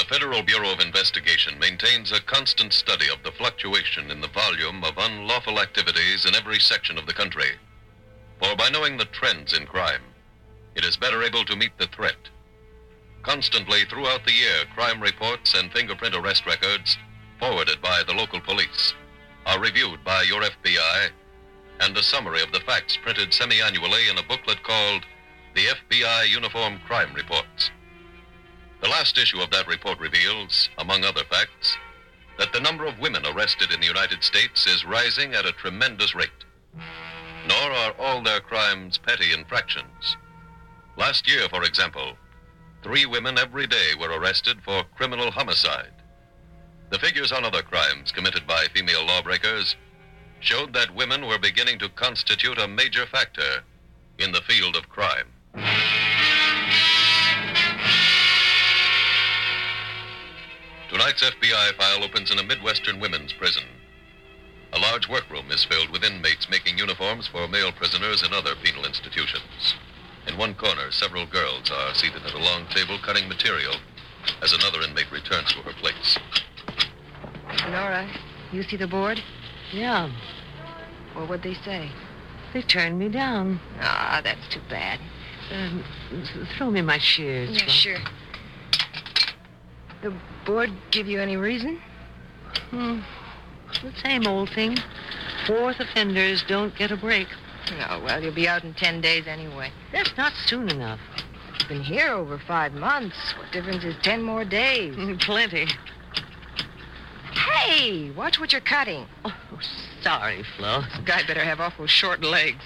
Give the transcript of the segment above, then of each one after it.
The Federal Bureau of Investigation maintains a constant study of the fluctuation in the volume of unlawful activities in every section of the country. For by knowing the trends in crime, it is better able to meet the threat. Constantly throughout the year, crime reports and fingerprint arrest records forwarded by the local police are reviewed by your FBI, and a summary of the facts printed semi-annually in a booklet called the FBI Uniform Crime Reports. The last issue of that report reveals, among other facts, that the number of women arrested in the United States is rising at a tremendous rate. Nor are all their crimes petty infractions. Last year, for example, 3 women every day were arrested for criminal homicide. The figures on other crimes committed by female lawbreakers showed that women were beginning to constitute a major factor in the field of crime. Tonight's FBI file opens in a Midwestern women's prison. A large workroom is filled with inmates making uniforms for male prisoners in other penal institutions. In one corner, several girls are seated at a long table cutting material as another inmate returns to her place. Nora, you see the board? Yeah, Well, what'd they say? they turned me down. Ah, that's too bad. Throw me my shears. Yeah, Flo. sure. The board give you any reason? The same old thing. 4th offenders don't get a break. No, well, you'll be out in 10 days anyway. That's not soon enough. You've been here over 5 months. What difference is 10 more days? Plenty. Hey, watch what you're cutting. Oh, sorry, Flo. This guy better have awful short legs.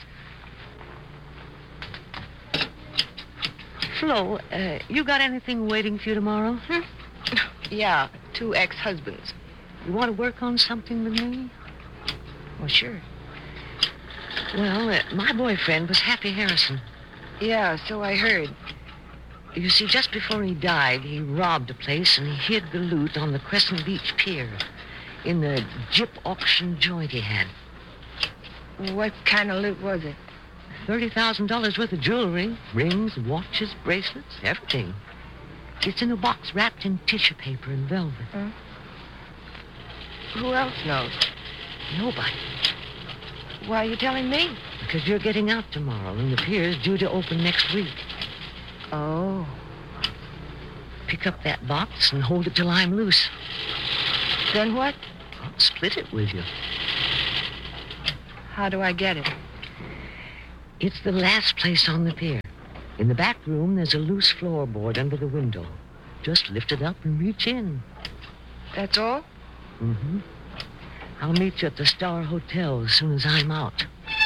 Flo, you got anything waiting for you tomorrow? Yeah, 2 ex-husbands. You want to work on something with me? Well, sure. Well, my boyfriend was Happy Harrison. Yeah, so I heard. You see, just before he died, he robbed a place and he hid the loot on the Crescent Beach Pier in the Jip auction joint he had. What kind of loot was it? $30,000 worth of jewelry, rings, watches, bracelets, everything. It's in a box wrapped in tissue paper and velvet. Huh? Who else knows? Nobody. Why are you telling me? Because you're getting out tomorrow and the pier's due to open next week. Oh. Pick up that box and hold it till I'm loose. Then what? I'll split it with you. How do I get it? It's the last place on the pier. In the back room, there's a loose floorboard under the window. Just lift it up and reach in. That's all? Mm-hmm. I'll meet you at the Star Hotel as soon as I'm out.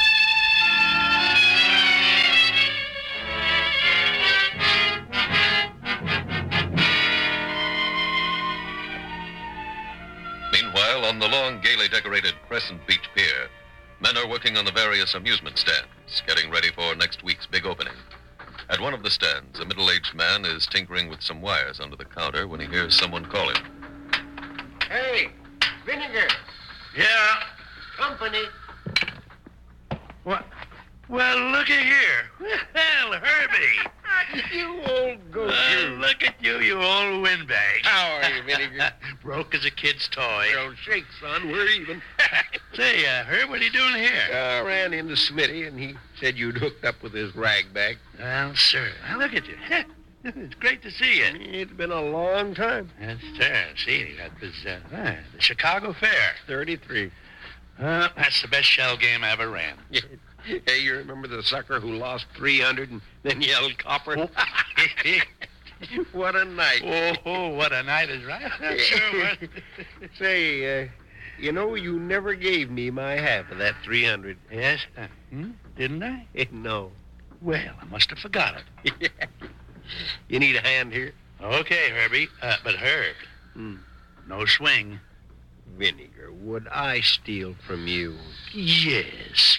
Meanwhile, on the long, gaily decorated Crescent Beach Pier, men are working on the various amusement stands, getting ready for next week's big opening. At one of the stands, a middle-aged man is tinkering with some wires under the counter when he hears someone call him. Hey, Vinegar, Yeah? company. What? Well, looky here. Well, Herbie. You old goat, you. Look at you, you old windbag. How are you, Vinegar? Broke as a kid's toy. Don't shake, son. We're even. Say, Herb, what are you doing here? I ran into Smitty, and he said you'd hooked up with his rag bag. Well, sir, now look at you. It's great to see you. It's been a long time. Yes, sir. See, that was the Chicago Fair. 33. That's the best shell game I ever ran. Hey, you remember the sucker who lost 300 and then yelled copper? What a night. Oh, what a night is right. Sure was. Say, you know, you never gave me my half of that 300. Yes? Didn't I? No. Well, I must have forgot it. You need a hand here? Okay, Herbie. But Herb, no swing. Vinegar, would I steal from you? Yes.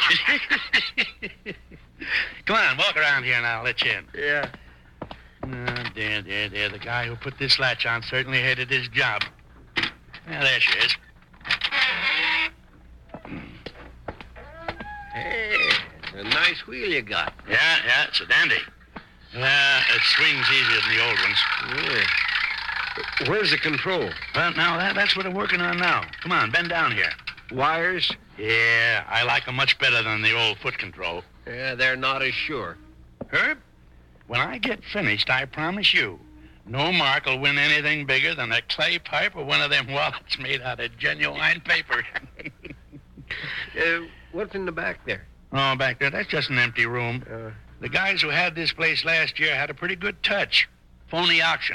Come on, walk around here and I'll let you in. Yeah. There. The guy who put this latch on certainly hated his job. Well, there she is. Hey, it's a nice wheel you got. Yeah, it's a dandy. Yeah, it swings easier than the old ones. Yeah. Where's the control? Well, now, that's what I'm working on now. Come on, bend down here. Wires? Yeah, I like them much better than the old foot control. Yeah, they're not as sure. Herb, when I get finished, I promise you, no mark will win anything bigger than a clay pipe or one of them wallets made out of genuine paper. What's in the back there? Oh, back there, that's just an empty room. The guys who had this place last year had a pretty good touch. Phony auction.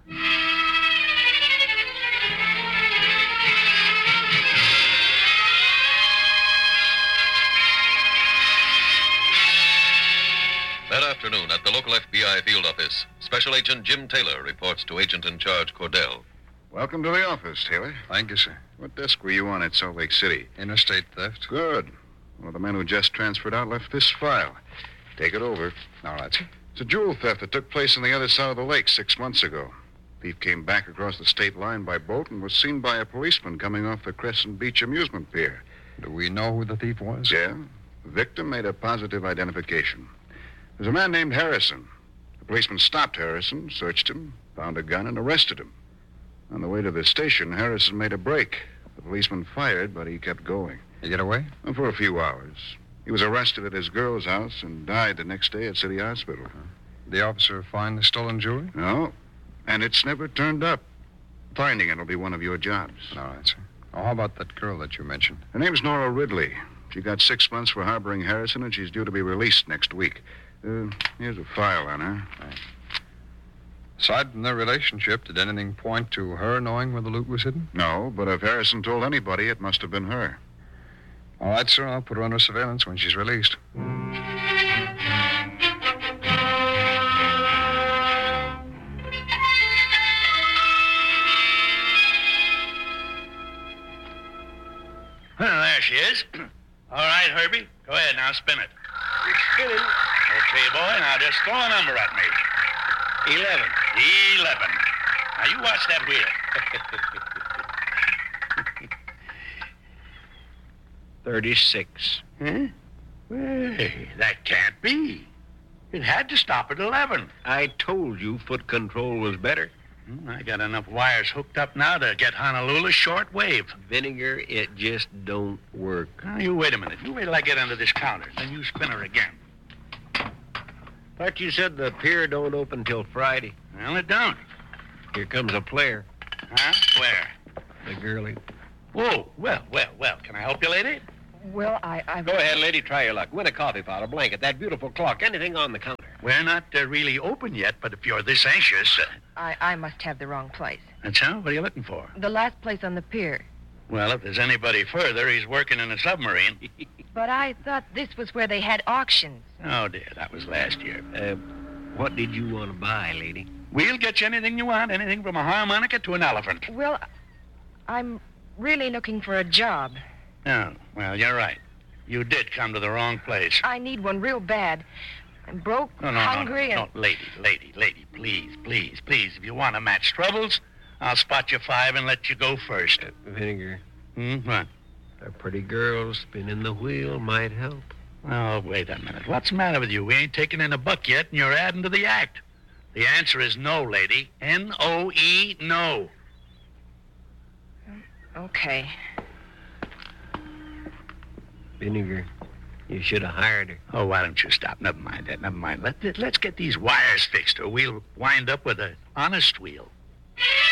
That afternoon, at the local FBI field office, Special Agent Jim Taylor reports to Agent in Charge Cordell. Welcome to the office, Taylor. Thank you, sir. What desk were you on at Salt Lake City? Interstate theft. Good. One of the men who just transferred out left this file. Take it over. All right, sir. It's a jewel theft that took place on the other side of the lake 6 months ago. Thief came back across the state line by boat and was seen by a policeman coming off the Crescent Beach amusement pier. Do we know who the thief was? Yeah. The victim made a positive identification. There's a man named Harrison. The policeman stopped Harrison, searched him, found a gun, and arrested him. On the way to the station, Harrison made a break. The policeman fired, but he kept going. He get away? And for a few hours. He was arrested at his girl's house and died the next day at City Hospital. The officer find the stolen jewelry? No, and it's never turned up. Finding it will be one of your jobs. All right, sir. Oh, how about that girl that you mentioned? Her name's Nora Ridley. She got 6 months for harboring Harrison, and she's due to be released next week. Here's a file on her. Right. Aside from their relationship, did anything point to her knowing where the loot was hidden? No, but if Harrison told anybody, it must have been her. All right, sir. I'll put her under surveillance when she's released. Well, there she is. All right, Herbie. Go ahead now, spin it. It's spinning. Okay, boy. Now just throw a number at me. 11. 11. Now you watch that wheel. 36. Huh? Well, that can't be. It had to stop at 11. I told you foot control was better. I got enough wires hooked up now to get Honolulu short wave. Vinegar, it just don't work. Now, you wait a minute. You wait till I get under this counter. Then you spin her again. Thought you said the pier don't open till Friday. Well, it don't. Here comes a player. Huh? Where? The girlie. Whoa. Well. Can I help you, lady? Well, I've... Go ahead, lady. Try your luck. Win a coffee pot, a blanket, that beautiful clock, anything on the counter. We're not really open yet, but if you're this anxious... I must have the wrong place. That's how? What are you looking for? The last place on the pier. Well, if there's anybody further, he's working in a submarine. But I thought this was where they had auctions. Oh, dear. That was last year. What did you want to buy, lady? We'll get you anything you want. Anything from a harmonica to an elephant. Well, I'm really looking for a job. Oh, well, you're right. You did come to the wrong place. I need one real bad. I'm broke, hungry, and... No, lady, please. If you want to match troubles, I'll spot you 5 and let you go first. Vinegar. What? A pretty girl spinning the wheel might help. Oh, wait a minute. What's the matter with you? We ain't taken in a buck yet, and you're adding to the act. The answer is no, lady. N-O-E, no. Okay. Vinegar, you should have hired her. Oh, why don't you stop? Never mind that. Let's get these wires fixed, or we'll wind up with an honest wheel.